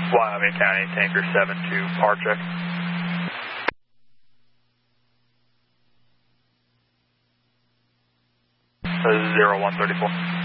Wyoming County, Tanker 7 to par check. This is 0134.